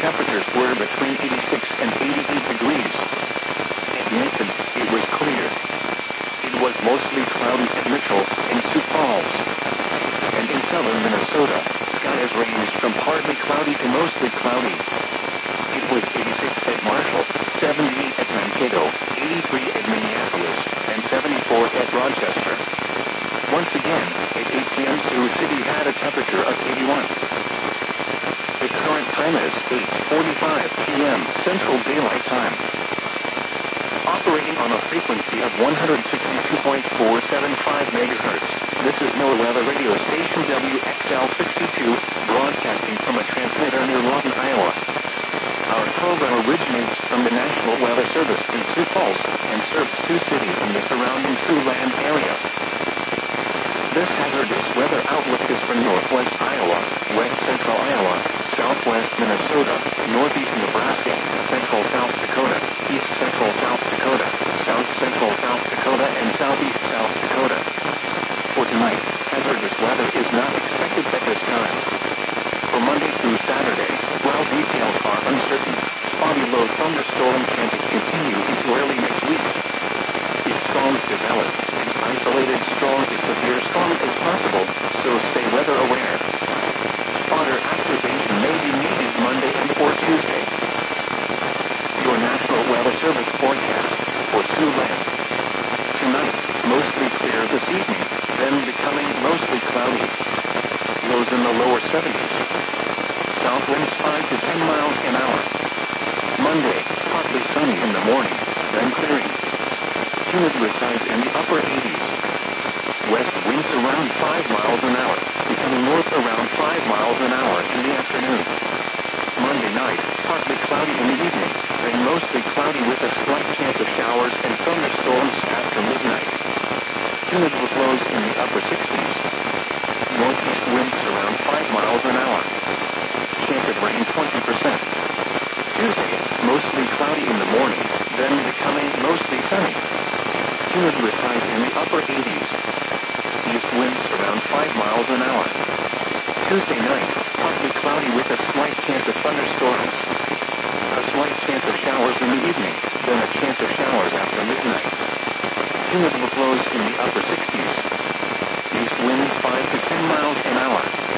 temperatures were between 86 and 88 degrees. At Yankton, it was clear. It was mostly cloudy at Mitchell and Sioux Falls. And in southern Minnesota, skies ranged from partly cloudy to mostly cloudy. It was 86 at Marshall, 78 at Mankato, 83 at Minneapolis, and 74 at Rochester. Once again, at 8 p.m. Sioux City had a temperature of 81. The current time is 8:45 p.m. Central Daylight Time. Operating on a frequency of 162.475 MHz, this is NOAA Weather Radio Station WXL62, broadcasting from a transmitter near Lawton, Iowa. Our program originates from the National Weather Service in Sioux Falls and serves Sioux City and the surrounding Siouxland area. This hazardous weather outlook is for northwest Iowa, west central Iowa, southwest Minnesota, northeast Nebraska, central South Dakota, east central South Dakota, south central South Dakota, and southeast South Dakota. For tonight, hazardous weather is not expected at this time. For Monday through Saturday, while details are uncertain, spotty low thunderstorm chances continue into early next week. If storms develop, an isolated strong to severe storm is possible, so stay weather aware. Spotter activation may be needed Monday and or Tuesday. Your National Weather Service forecast for Siouxland. Tonight, mostly clear this evening, then becoming mostly cloudy. Lows in the lower 70s. South winds 5 to 10 miles an hour. Monday, partly sunny in the morning, then clearing. Humidity highs in the upper 80s. West winds around 5 miles an hour, becoming north around 5 miles an hour in the afternoon. Monday night, partly cloudy in the evening, then mostly cloudy with a slight chance of showers and thunderstorms after midnight. Humidity flows in the upper 60s. Northeast winds around 5 miles an hour. Chance of rain 20%. Tuesday, mostly cloudy in the morning, then becoming mostly sunny. Humidity with highs in the upper 80s. East winds around 5 miles an hour. Tuesday night, partly cloudy with a slight chance of thunderstorms. A slight chance of showers in the evening, then a chance of showers after midnight. Humidity flows in the upper 60s. East winds 5 to 10 miles an hour.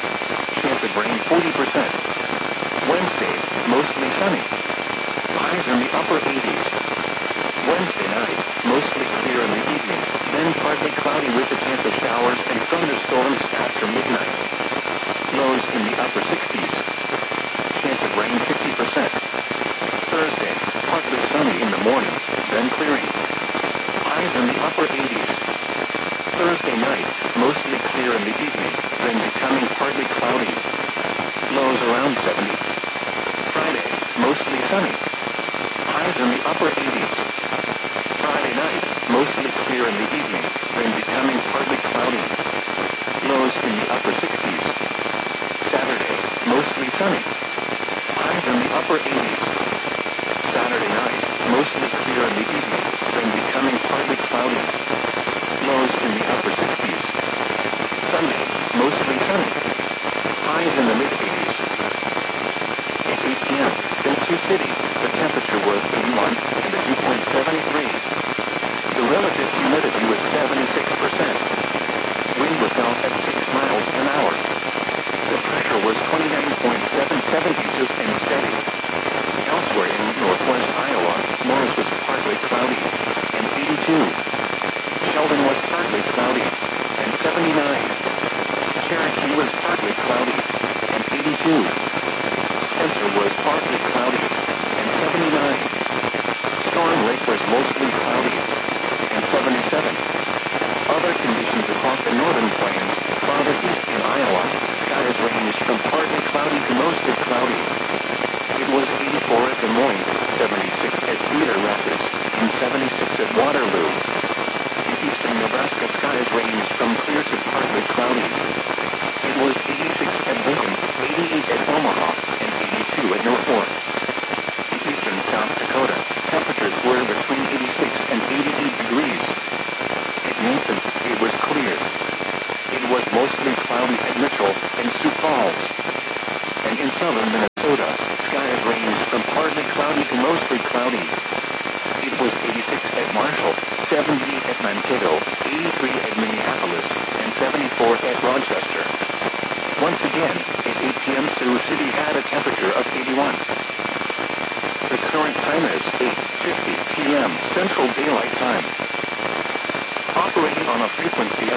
Chance of rain 40%. Wednesday, mostly sunny. Highs in the upper 80s. Wednesday night, mostly clear in the evening, then partly cloudy with a chance of showers and thunderstorms after midnight. Lows in the upper 60s. Chance of rain 50%. Thursday, partly sunny in the morning, then clearing. Highs in the upper 80s. Thursday night, mostly clear in the evening, then becoming partly cloudy. Lows around 70. Friday, mostly sunny. Highs in the upper 80s. Friday night, mostly clear in the evening, then becoming partly cloudy. Lows in the upper 60s. Saturday, mostly sunny. Highs in the upper 80s. Saturday night, mostly clear in the evening, then becoming partly cloudy. Lows in the upper 60s. Sunday, mostly sunny. Highs in the mid-80s. At 8 p.m., in Sioux City, the temperature was 81 and the dew point 73. The relative humidity was 76%. Wind was out at 6 miles an hour. The pressure was 29.77 inches and steady. Elsewhere in northwest Iowa, Morris was partly cloudy and 82. Sheldon was partly cloudy and 79. Cherokee was partly cloudy and 82. Spencer was partly cloudy and 79. Storm Lake was mostly cloudy and 77. Other conditions across the northern plains, farther east in Iowa, skies ranged from partly cloudy to mostly cloudy. It was 84 at Des Moines, 76 at Cedar Rapids, and 76 at Waterloo. In eastern Nebraska, skies ranged from clear to partly cloudy. It was 86 at Lincoln, 88 at Omaha, and 82 at North Fork. In eastern South Dakota, temperatures were between 86 and 88 degrees. At Yankton, it was clear. It was mostly cloudy at Mitchell and Sioux Falls. And in southern Minnesota, skies ranged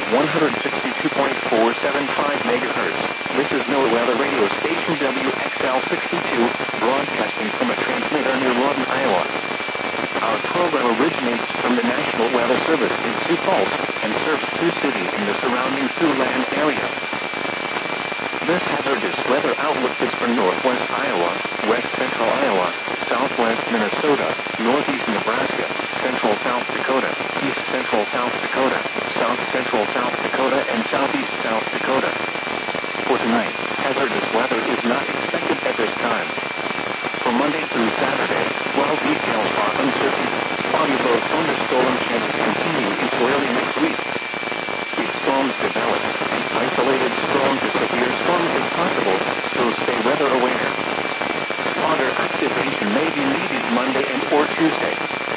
162.475 megahertz. This is NOAA Weather Radio Station WXL62, broadcasting from a transmitter near Lawton, Iowa. Our program originates from the National Weather Service in Sioux Falls and serves Sioux City in the surrounding Siouxland area. This hazardous weather outlook is for northwest Iowa, west central Iowa, southwest Minnesota, northeast Nebraska, central South Dakota, east central South Dakota, south central South Dakota, and southeast South Dakota. For tonight, hazardous weather is not expected at this time. For Monday through Saturday, while details are uncertain, foggy low thunderstorm chances continue into early next week. If storms develop, an isolated storm to severe storms is possible, so stay weather aware. Water activation may be needed Monday and or Tuesday.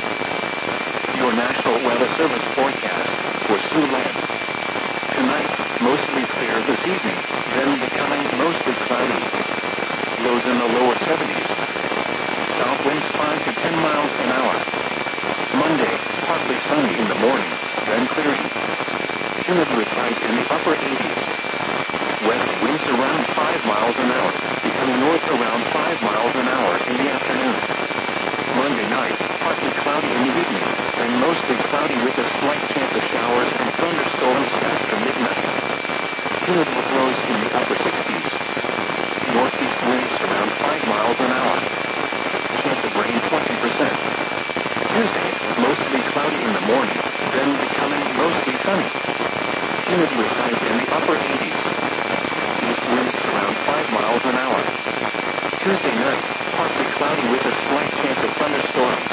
Your National Weather Service forecast for Siouxland. Tonight, mostly clear this evening, then becoming mostly cloudy. Lows in the lower 70s. South winds 5 to 10 miles an hour. Monday, partly sunny in the morning, then clearing. Humid with highs in the upper 80s. West winds around 5 miles an hour, becoming north around 5 miles an hour in the afternoon. Monday night, partly cloudy in the evening, then mostly cloudy with a slight chance of showers and thunderstorms after midnight. Humid with lows in the upper 60s. Northeast winds around 5 miles an hour. Chance of rain 20%. Tuesday, mostly cloudy in the morning, then becoming mostly sunny. Humid with highs in the upper 80s. East winds around 5 miles an hour. Tuesday night, partly cloudy with a slight chance of thunderstorms.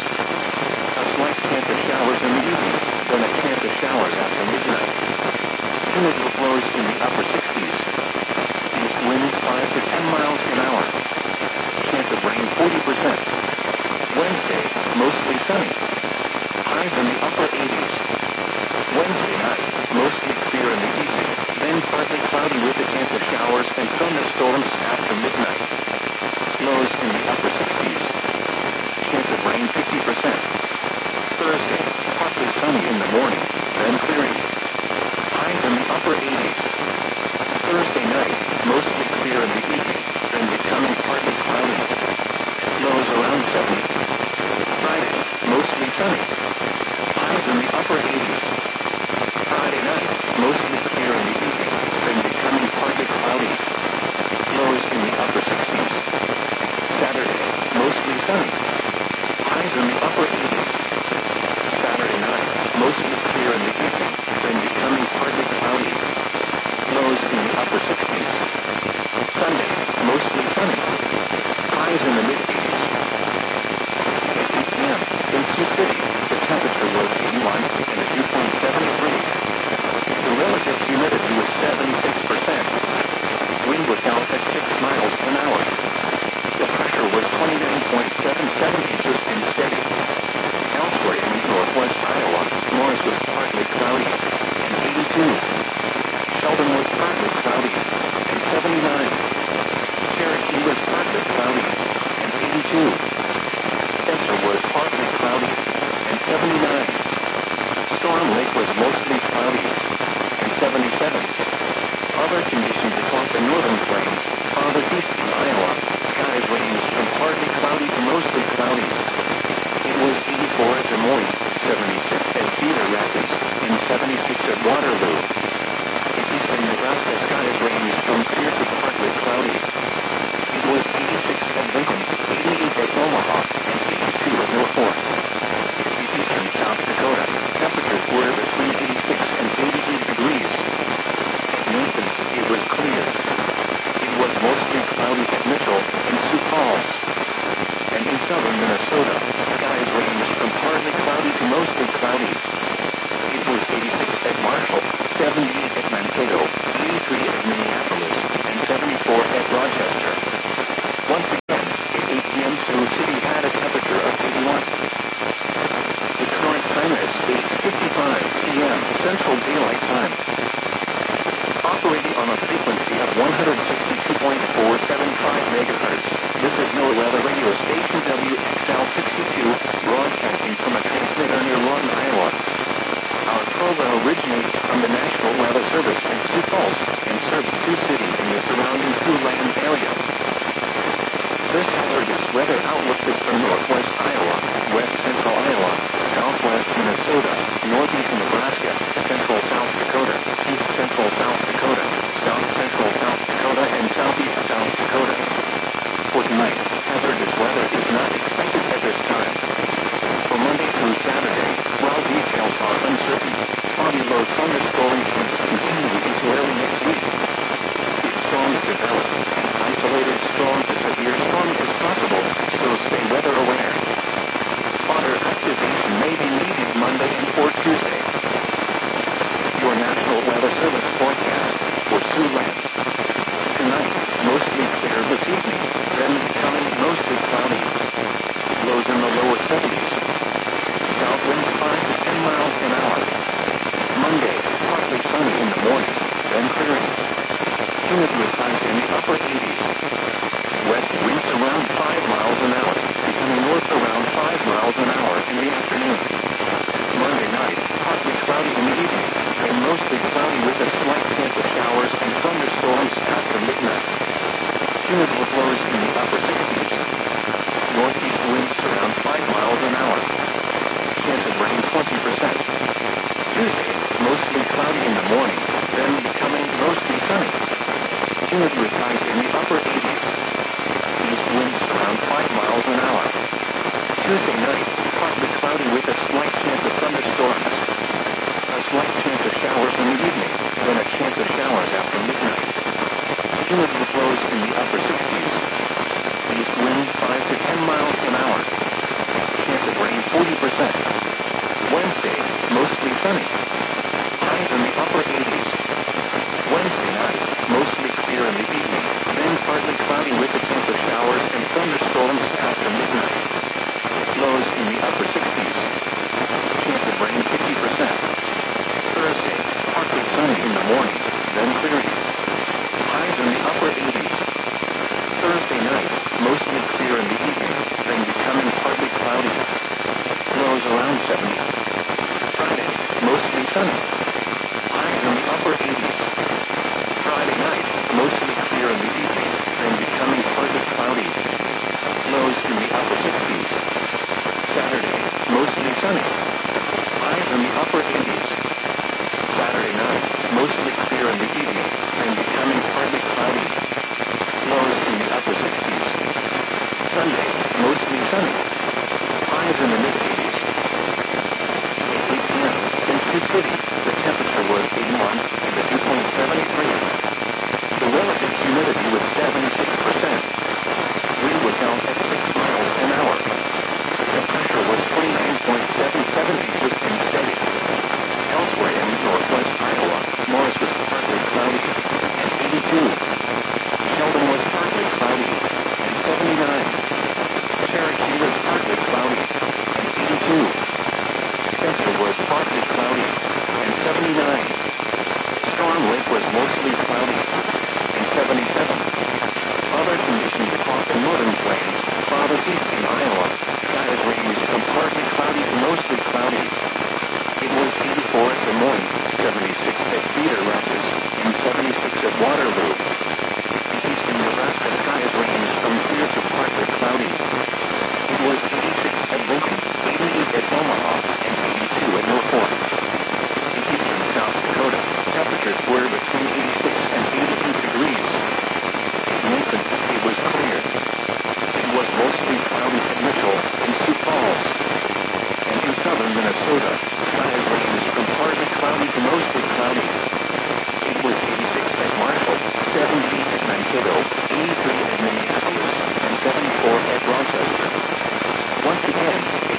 A slight chance of showers in the evening, then a chance of showers after midnight. Humid with lows in the upper 60s. East winds 5 to 10 miles an hour. Chance of rain 40%. Wednesday, mostly sunny. Highs in the upper 80s. Wednesday night, mostly clear in the evening, then partly cloudy with a chance of showers and thunderstorms after midnight. Lows in the upper 60s. Chance of rain 50%. Thursday, partly sunny in the morning, then clearing. Highs in the upper 80s. Thursday night, mostly clear in the evening, then becoming partly cloudy. Lows around 70. Friday, mostly sunny. Highs in the upper 80s. Friday night, mostly clear in the evening, then becoming partly cloudy. Lows in the upper 60s. Saturday, mostly sunny. Highs in the upper 80s. Saturday night, mostly clear in the evening, then becoming partly cloudy. Lows in the upper 60s. Sunday, mostly sunny. Highs in the mid-80s. At 8 p.m., in Sioux City, the temperature was 81 and the dew point 73. The relative humidity was 76%. Wind was out at 6 miles an hour. The pressure was 29.77 inches and steady. Elsewhere in northwest Iowa, Morris was partly cloudy and 82. Sheldon was partly cloudy and 79. Cherokee was partly cloudy and 82. Spencer was partly cloudy and 79. Storm Lake was mostly cloudy and 77. Other conditions across the northern plains, farther east in Iowa, skies ranged from partly cloudy to mostly cloudy. It was 84 at Des Moines, 76 at Cedar Rapids, and 76 at Waterloo. In eastern Nebraska, skies ranged from clear to partly cloudy. It was 86 at Lincoln, 88 at Omaha, and 82 at Mill Fork. In eastern South Dakota, temperatures were between 86 and 88 degrees. At Nathan, it was clear. It was mostly cloudy at Mitchell and Sioux Falls. And in southern Minnesota, skies ranged from partly cloudy to mostly cloudy. It was 86 at Marshall, 78 at Mankato, 83 at Minneapolis, and 74 at Rochester. Once again, at 8 p.m. Sioux City had a temperature of 81. The current time is 8:55 p.m. Central Daylight Time. Operating on a frequency of 162.475 megahertz, this is NOAA Weather Radio Station WXL62, broadcasting from a transmitter near Lawton, Iowa. Our program originates from the National Weather weather outlook is from northwest Iowa, west central Iowa, southwest Minnesota, northeast Nebraska, central South Dakota, east central South Dakota, south central South Dakota, and southeast South Dakota. For tonight, hazardous weather is not expected at this time. For Monday through Saturday, while details are uncertain, foggy low thunderstorm chances continue into early next week. If storms develop, an isolated storm to severe storm is possible, so stay weather aware. Spotter activation may be needed Monday and or Tuesday. Your National Weather Service forecast for Siouxland. Tonight, mostly clear this evening, then becoming mostly cloudy. Lows in the lower 70s. South winds 5 to 10 miles an hour. Monday, partly sunny in the morning, then clearing. Humidity highs in the upper 80s. West winds around 5 miles an hour, becoming north around 5 miles an hour in the afternoon. Monday night, partly cloudy in the evening, and mostly cloudy with a slight chance of showers and thunderstorms after midnight. Humidity lows in the upper 60s. Northeast winds around 5 miles an hour. Chance of rain 20%. Tuesday, mostly cloudy in the morning, then becoming mostly sunny. Humidity highs in the upper 80s. East winds around 5 miles an hour. Tuesday night, partly cloudy with a slight chance of thunderstorms. A slight chance of showers in the evening, then a chance of showers after midnight. Humidity lows in the upper 60s. East wind 5 to 10 miles an hour. Chance of rain 40%. Wednesday, mostly sunny. Highs in the upper 80s. Wednesday night, mostly clear in the evening, then partly cloudy with a chance of showers and thunderstorms after midnight. Lows in the upper 60s. Chance of rain 50%. Thursday, partly sunny in the morning, then clearing. Highs in the upper 80s. Thursday night, mostly clear in the evening, then becoming partly cloudy. Lows around 70. Friday, mostly sunny. Highs in the upper 80s. Friday night, mostly clear in the evening, then becoming partly cloudy. Lows in the upper 60s. Saturday, mostly sunny. Highs in the upper 80s. Saturday night, mostly clear in the evening, then becoming partly cloudy. Lows in the upper 60s. Sunday, mostly sunny. Highs in the mid-80s. 8 p.m. in Sioux City, the temperature was 81 and the dew point 73. The relative humidity was 76%. Wind was down at 6 miles an hour. The pressure was 29.77 inches and steady. Elsewhere in northwest Iowa, Morris was partly cloudy and 82. Sheldon was partly cloudy and 79. Cherokee was partly cloudy and 82. Spencer was partly cloudy and 79. Storm Lake was mostly cloudy and 77. Other conditions across the northern plains, farthest east in Iowa, skies ranged from partly cloudy to mostly cloudy. It was 84 at Des Moines, 76 at Cedar Rapids, and 76 at Waterloo. In eastern Nebraska, skies ranged from clear to partly cloudy. It was 86 at Lincoln, 88 at Omaha, and 82 at Norfolk. In eastern South Dakota, temperatures were between 86 and 82 degrees. In Lincoln, it was clear. It was mostly cloudy at Mitchell and Sioux Falls. And in southern Minnesota, skies ranged from partly cloudy to mostly cloudy. It was 86 at Marshall, 70 at Mankato, 83 at Minneapolis, and 74 at Rochester. Once again,